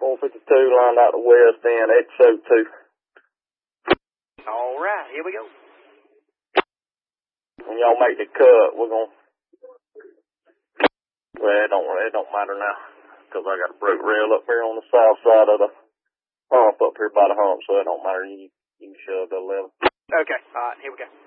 452 lined out the west end, X02. All right, here we go. When y'all make the cut, we're gonna. Well, it don't matter now, because I got a brake rail up here on the south side of the hump up here by the hump, so it don't matter. You can shove the level. Okay, all right, here we go.